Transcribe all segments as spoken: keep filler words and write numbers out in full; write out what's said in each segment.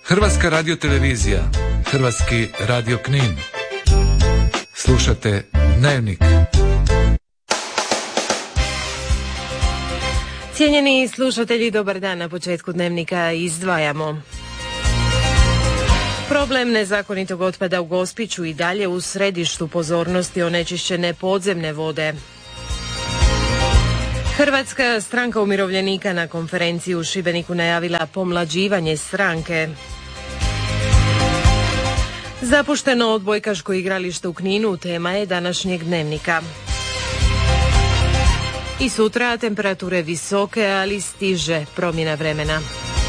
Hrvatska radiotelevizija, Hrvatski radio Knin. Slušate Dnevnik. Cijenjeni slušatelji, dobar dan. Na početku Dnevnika izdvajamo. Problem nezakonitog otpada u Gospiću i dalje u središtu pozornosti onečišćene podzemne vode. Hrvatska stranka umirovljenika na konferenciji u Šibeniku najavila pomlađivanje stranke. Zapušteno odbojkaško igralište u Kninu tema je današnjeg Dnevnika. I sutra temperature visoke, ali stiže promjena vremena.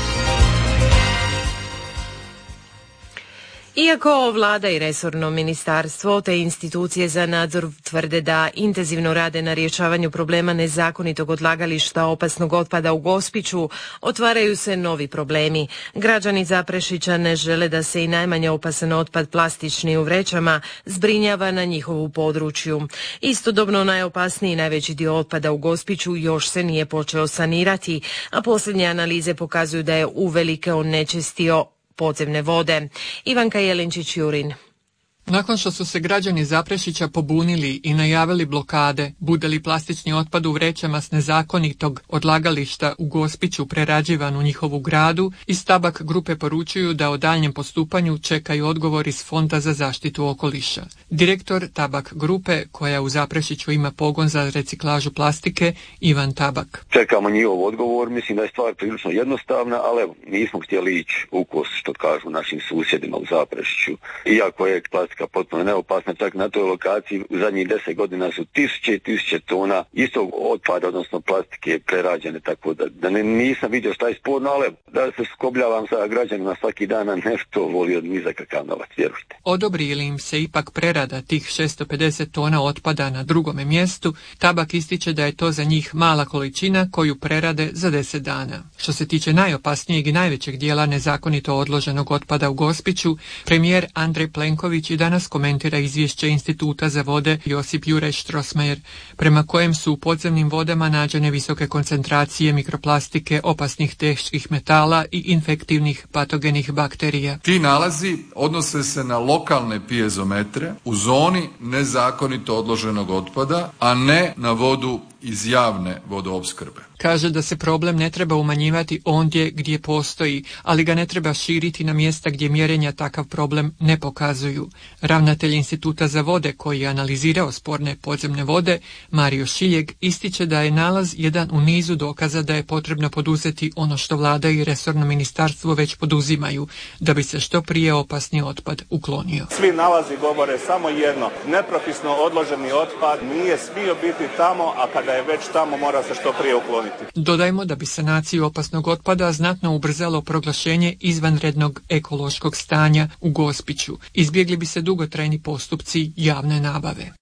Iako vlada i resorno ministarstvo te institucije za nadzor tvrde da intenzivno rade na rješavanju problema nezakonitog odlagališta opasnog otpada u Gospiću, otvaraju se novi problemi. Građani Zaprešića ne žele da se i najmanje opasan otpad plastični u vrećama zbrinjava na njihovu području. Istodobno najopasniji najveći dio otpada u Gospiću još se nije počeo sanirati, a posljednje analize pokazuju da je uvelike onečistio podzemne vode. Ivanka Jelinčić-Jurin. Nakon što su se građani Zaprešića pobunili i najavili blokade, bude li plastični otpad u vrećama s nezakonitog odlagališta u Gospiću prerađivan u njihovu gradu, iz Tabak grupe poručuju da o daljnjem postupanju čekaju odgovor iz Fonda za zaštitu okoliša. Direktor Tabak grupe, koja u Zaprešiću ima pogon za reciklažu plastike, Ivan Tabak. Čekamo njihov odgovor, mislim da je stvar prilično jednostavna, ali evo, nismo htjeli ići u kos, što kažu našim susjedima u Zaprešiću. Iako je plastika potpuno neopasna, čak na toj lokaciji u zadnjih deset godina su tisuće i tisuće tona istog otpada, odnosno plastike prerađene, tako da, da ne, nisam vidio šta je sporno, ali da se skobljavam sa građanima svaki dan, a nešto volio ni za kakav novac, vjerujte. Odobri li im se ipak prerada tih šesto pedeset tona otpada na drugome mjestu, Tabak ističe da je to za njih mala količina koju prerade za deset dana. Što se tiče najopasnijeg i najvećeg dijela nezakonito odloženog otpada u Gospiću, premijer Andrej Plenković i danas komentira izvješće Instituta za vode Josip Juraj Strossmayer, prema kojem su u podzemnim vodama nađene visoke koncentracije mikroplastike, opasnih teških metala i infektivnih patogenih bakterija. Ti nalazi odnose se na lokalne pijezometre u zoni nezakonito odloženog otpada, a ne na vodu iz javne vodoopskrbe. Kaže da se problem ne treba umanjivati ondje gdje postoji, ali ga ne treba širiti na mjesta gdje mjerenja takav problem ne pokazuju. Ravnatelj Instituta za vode, koji je analizirao sporne podzemne vode, Mario Šiljeg, ističe da je nalaz jedan u nizu dokaza da je potrebno poduzeti ono što vlada i resorno ministarstvo već poduzimaju, da bi se što prije opasni otpad uklonio. Svi nalazi govore samo jedno, nepropisno odloženi otpad nije smio biti tamo, a kada je već tamo mora se što prije ukloniti. Dodajmo da bi sanaciju opasnog otpada znatno ubrzalo proglašenje izvanrednog ekološkog stanja u Gospiću. Izbjegli bi se dugotrajni postupci javne nabave.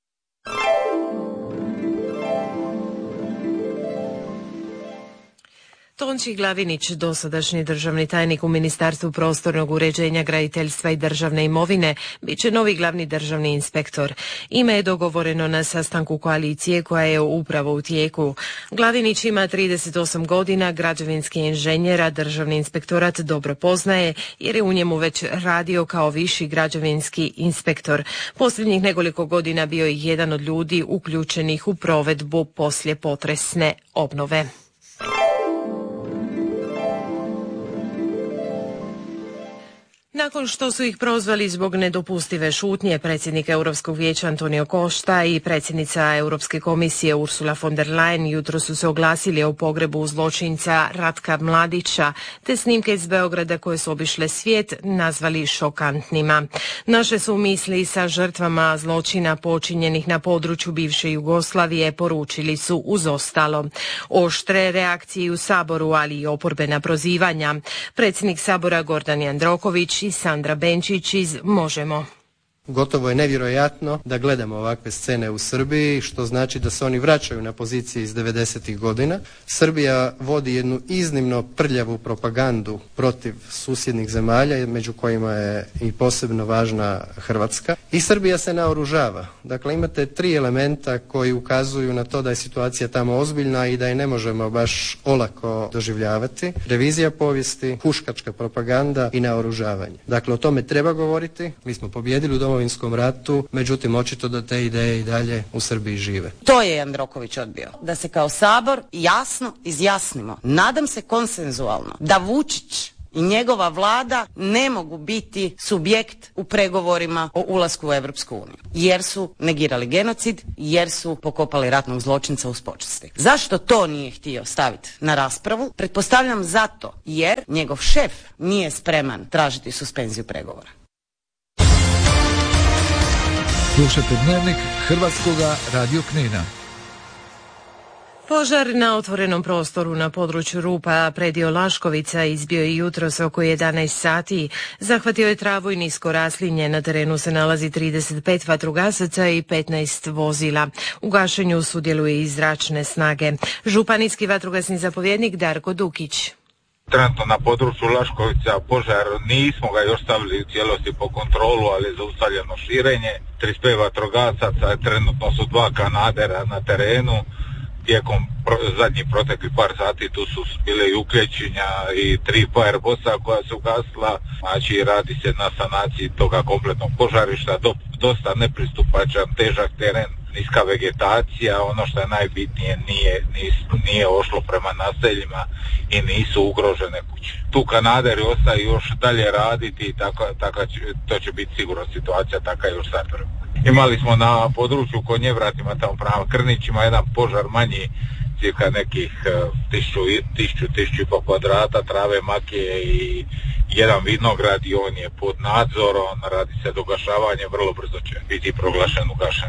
Tonči Glavinić, dosadašnji državni tajnik u Ministarstvu prostornog uređenja, graditeljstva i državne imovine, bit će novi glavni državni inspektor. Ime je dogovoreno na sastanku koalicije koja je upravo u tijeku. Glavinić ima trideset osam godina, građevinski inženjer, a državni inspektorat dobro poznaje jer je u njemu već radio kao viši građevinski inspektor. Posljednjih nekoliko godina bio je jedan od ljudi uključenih u provedbu poslijepotresne obnove. Nakon što su ih prozvali zbog nedopustive šutnje, predsjednik Europskog vijeća Antonio Costa i predsjednica Europske komisije Ursula von der Leyen jutro su se oglasili o pogrebu zločinca Ratka Mladića, te snimke iz Beograda koje su obišle svijet nazvali šokantnima. Naše su misli sa žrtvama zločina počinjenih na području bivše Jugoslavije, poručili su uz ostalo. Oštre reakcije u Saboru, ali i oporbena prozivanja. Predsjednik Sabora Gordan Jandroković i Sandra Benčić iz Možemo. Gotovo je nevjerojatno da gledamo ovakve scene u Srbiji, što znači da se oni vraćaju na pozicije iz devedesetih godina. Srbija vodi jednu iznimno prljavu propagandu protiv susjednih zemalja, među kojima je i posebno važna Hrvatska. I Srbija se naoružava. Dakle, imate tri elementa koji ukazuju na to da je situacija tamo ozbiljna i da je ne možemo baš olako doživljavati. Revizija povijesti, huškačka propaganda i naoružavanje. Dakle, o tome treba govoriti. Mi smo pobijedili u Domovinskom ratu, međutim, očito da te ideje i dalje u Srbiji žive. To je Jandroković odbio. Da se kao Sabor jasno izjasnimo. Nadam se konsenzualno da Vučić i njegova vlada ne mogu biti subjekt u pregovorima o ulasku u Europsku uniju. Jer su negirali genocid, jer su pokopali ratnog zločinca uz počasti. Zašto to nije htio staviti na raspravu? Pretpostavljam zato jer njegov šef nije spreman tražiti suspenziju pregovora. Slušajte Dnevnik Hrvatskoga radio Knina. Požar na otvorenom prostoru na području Rupa predio Laškovica izbio je jutros oko jedanaest sati. Zahvatio je travu i nisko raslinje. Na terenu se nalazi trideset pet vatrogasaca i petnaest vozila. U gašenju sudjeluje i zračne snage. Županijski vatrogasni zapovjednik Darko Dukić. Trenutno na području Laškovica požar nismo ga još stavili u cijelosti po kontrolu, ali je zaustavljeno širenje. trideset pet vatrogasaca, trenutno su dva kanadera na terenu. Tijekom pro, zadnjih proteklih par sati tu su bile i uklječenja i tri firebossa koja su gasila. Znači radi se na sanaciji toga kompletnog požarišta, do, dosta nepristupačan, težak teren, niska vegetacija. Ono što je najbitnije, nije, nis, nije ošlo prema naseljima i nisu ugrožene kuće. Tu kanaderi ostaju još dalje raditi i tako, tako će, to će biti sigurno situacija taka još sad. Imali smo na području Konjevratima, tamo prema Krnićima, jedan požar manji, cirka nekih tisuću, tisuću, tisuću i po kvadrata trave, makije i jedan vinograd i on je pod nadzorom, radi se dogašavanje, vrlo brzo će biti proglašen ugašen.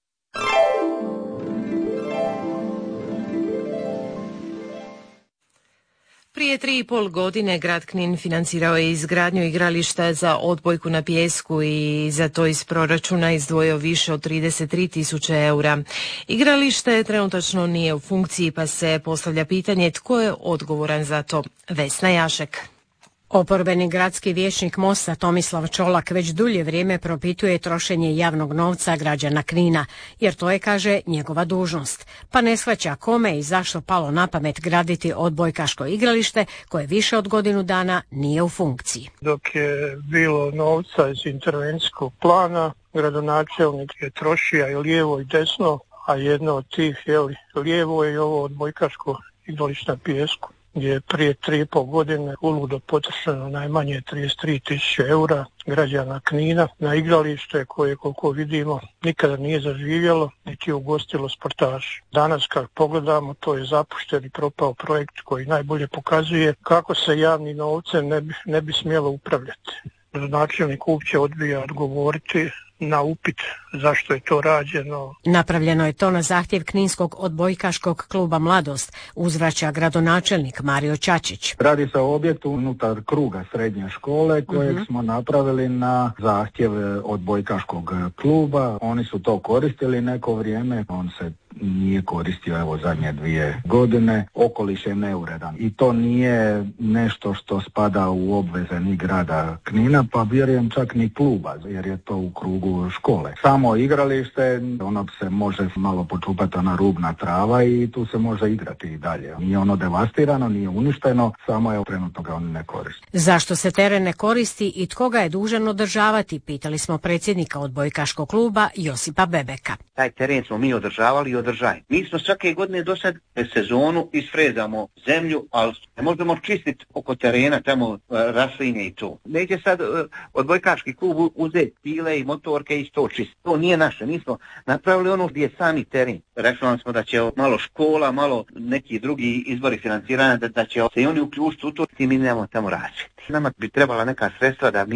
Prije tri i pol godine grad Knin financirao je izgradnju igrališta za odbojku na pijesku i za to iz proračuna izdvojio više od trideset tri tisuće eura. Igralište trenutačno nije u funkciji, pa se postavlja pitanje tko je odgovoran za to. Vesna Jašek. Oporbeni gradski vijećnik Mosta Tomislav Čolak već dulje vrijeme propituje trošenje javnog novca građana Knina, jer to je, kaže, njegova dužnost. Pa ne shvaća kome i zašto palo na pamet graditi odbojkaško igralište koje više od godinu dana nije u funkciji. Dok je bilo novca iz intervencijskog plana, gradonačelnik je trošio i lijevo i desno, a jedno od tih je lijevo je ovo odbojkaško igralište na pijesku, gdje je prije tri i pol godine uludo potrošeno najmanje trideset tri tisuće eura građana Knina na igralište koje, koliko vidimo, nikada nije zaživjelo niti ugostilo sportaše. Danas kad pogledamo, to je zapušten i propao projekt koji najbolje pokazuje kako se javnim novcem ne bi, ne bi smjelo upravljati. Načelnik uopće odbija odgovoriti na upit zašto je to rađeno. Napravljeno je to na zahtjev Kninskog odbojkaškog kluba Mladost, uzvraća gradonačelnik Mario Čačić. Radi se o objektu unutar kruga srednje škole kojeg uh-huh. smo napravili na zahtjev odbojkaškog kluba. Oni su to koristili neko vrijeme, on se nije koristio evo zadnje dvije godine, okoliš je neuredan i to nije nešto što spada u obveze ni grada Knina, pa vjerujem čak ni kluba, jer je to u krugu škole. Samo igralište, ono se može malo počupati ona rubna trava i tu se može igrati i dalje. Nije ono devastirano, nije uništeno, samo je trenutno ga oni ne koriste. Zašto se teren ne koristi i tko ga je dužan održavati, pitali smo predsjednika odbojkaškog kluba Josipa Bebeka. Taj teren smo mi održavali i održajemo. Mi smo svake godine do sad sezonu isfrezamo zemlju, ali ne možemo čistiti oko terena, tamo raslinje i to. Neće sad odbojkaški klub uzeti pile i motorke i to čistiti. To nije naše. Mi smo napravili ono gdje je sami teren. Rekli smo da će malo škola, malo neki drugi izvori financiranja, da, da će se i oni uključiti u to i mi nemamo tamo razviti. Nama bi trebala neka sredstva da mi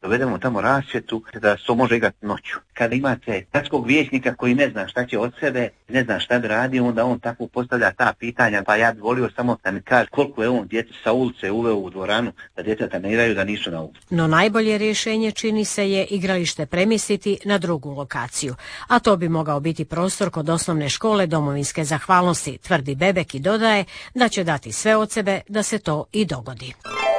dovedemo tamo rasvjetu, da se to može igrati noću. Kada imate gradskog vijećnika koji ne zna šta će od sebe, ne zna šta bi radio, onda on tako postavlja ta pitanja, pa ja bi volio samo da mi kaže koliko je on djece sa ulice uveo u dvoranu, da djeca treniraju, da nisu na ulici. No najbolje rješenje čini se je igralište premjestiti na drugu lokaciju, a to bi mogao biti prostor kod osnovne škole domovinske zahvalnosti, tvrdi Bebek i dodaje da će dati sve od sebe da se to i dogodi.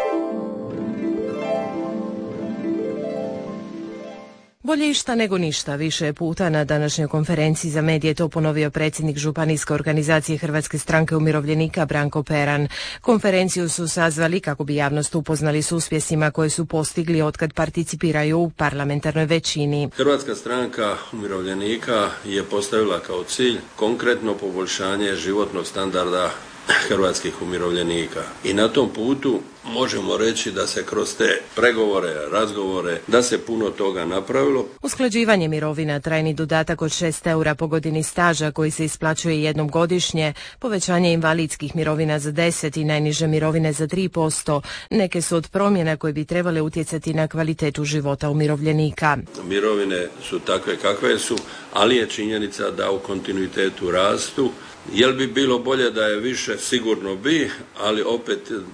Bolje išta nego ništa. Više puta na današnjoj konferenciji za medije to ponovio predsjednik županijske organizacije Hrvatske stranke umirovljenika Branko Peran. Konferenciju su sazvali kako bi javnost upoznali s uspjesima koje su postigli otkad participiraju u parlamentarnoj većini. Hrvatska stranka umirovljenika je postavila kao cilj konkretno poboljšanje životnog standarda hrvatskih umirovljenika. I na tom putu možemo reći da se kroz te pregovore, razgovore, da se puno toga napravilo. Usklađivanje mirovina, trajni dodatak od šest eura po godini staža koji se isplaćuje jednom godišnje, povećanje invalidskih mirovina za deset i najniže mirovine za tri posto, neke su od promjena koje bi trebale utjecati na kvalitetu života umirovljenika. Mirovine su takve kakve su, ali je činjenica da u kontinuitetu rastu. Jel bi bilo bolje da je više? Sigurno bi, ali opet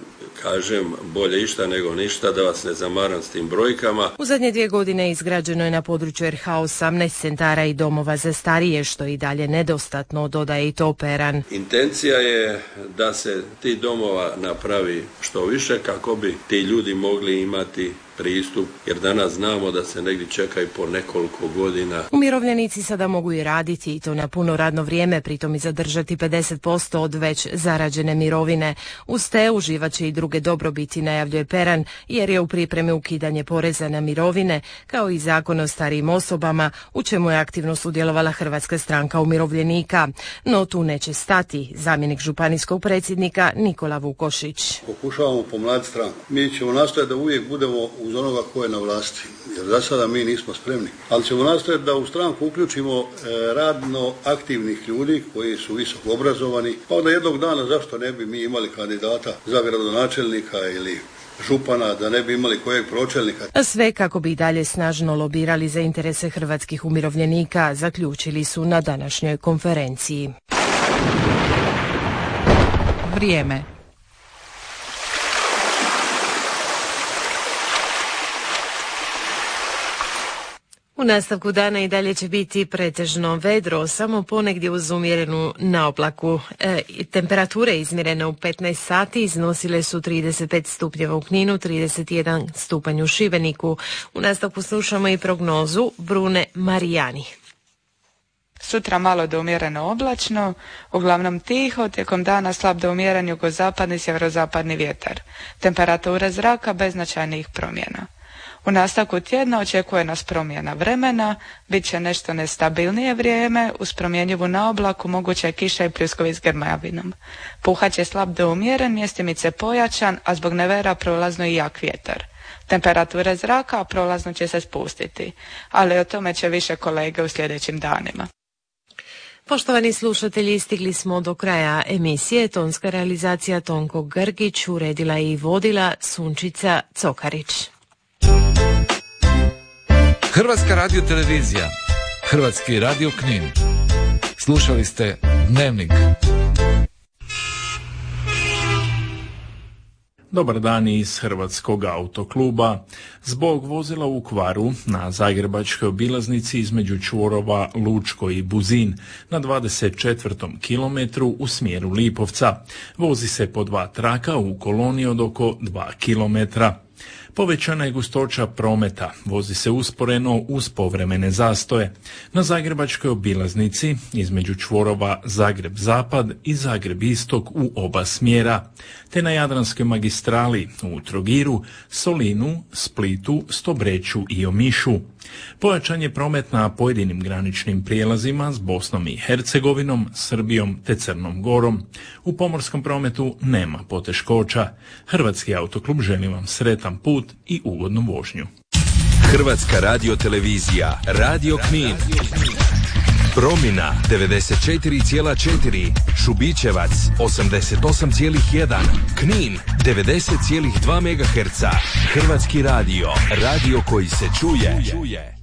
kažem bolje išta nego ništa, da vas ne zamaram s tim brojkama. U zadnje dvije godine izgrađeno je na području R H osamnaest centara i domova za starije, što i dalje nedostatno, dodaje i to Peran. Intencija je da se ti domova napravi što više kako bi ti ljudi mogli imati pristup, jer danas znamo da se negdje čekaju po nekoliko godina. Umirovljenici sada mogu i raditi i to na puno radno vrijeme, pritom i zadržati pedeset posto od već zarađene mirovine. Uz te uživat će i druge dobrobiti, najavljuje Peran, jer je u pripremi ukidanje poreza na mirovine, kao i zakon o starijim osobama, u čemu je aktivno sudjelovala Hrvatska stranka umirovljenika. No tu neće stati, zamjenik županijskog predsjednika Nikola Vukošić. Pokušavamo pomladiti stranku. Mi ćemo nastojati da uvijek budemo uz onoga ko je na vlasti, jer za sada mi nismo spremni. Ali ćemo nastojati da u stranku uključimo e, radno aktivnih ljudi koji su visoko obrazovani, pa onda jednog dana zašto ne bi mi imali kandidata za gradonačelnika ili župana, da ne bi imali kojeg pročelnika. A sve kako bi i dalje snažno lobirali za interese hrvatskih umirovljenika, zaključili su na današnjoj konferenciji. Vrijeme. U nastavku dana i dalje će biti pretežno vedro, samo ponegdje uz umjerenu naoblaku. E, temperature izmjerene u petnaest sati iznosile su trideset pet stupnjeva u Kninu, trideset jedan stupanj u Šibeniku. U nastavku slušamo i prognozu Brune Marijani. Sutra malo do umjereno oblačno, uglavnom tiho, tijekom dana slab do umjeren jugozapadni sjeverozapadni vjetar. Temperatura zraka bez značajnih promjena. U nastavku tjedna očekuje nas promjena vremena, bit će nešto nestabilnije vrijeme, uz promjenjivu naoblaku moguća je kiša i pljuskovi s grmavinom. Puhat će slab do umjeren, mjestimice pojačan, a zbog nevera prolazno i jak vjetar. Temperature zraka prolazno će se spustiti, ali o tome će više kolege u sljedećim danima. Poštovani slušatelji, stigli smo do kraja emisije. Tonska realizacija Tonko Grgić, uredila i vodila Sunčica Cokarić. Hrvatska radiotelevizija, Hrvatski radio Knin. Slušali ste Dnevnik. Dobar dan iz Hrvatskog autokluba. Zbog vozila u kvaru na zagrebačkoj obilaznici između čvorova Lučko i Buzin na dvadeset četvrtom kilometru u smjeru Lipovca vozi se po dva traka u koloni od oko dva kilometra. Povećana je gustoća prometa, vozi se usporeno uz povremene zastoje. Na zagrebačkoj obilaznici između čvorova Zagreb-Zapad i Zagreb-Istok u oba smjera, te na Jadranskoj magistrali u Trogiru, Solinu, Splitu, Stobreću i Omišu. Pojačan je promet na pojedinim graničnim prijelazima s Bosnom i Hercegovinom, Srbijom te Crnom Gorom. U pomorskom prometu nema poteškoća. Hrvatski autoklub želi vam sretan put i ugodnu vožnju. Hrvatska radiotelevizija, Radio Knin. Promina devedeset četiri zarez četiri, Šubićevac osamdeset osam zarez jedan, Knin devedeset zarez dva megaherca. Hrvatski radio, radio koji se čuje.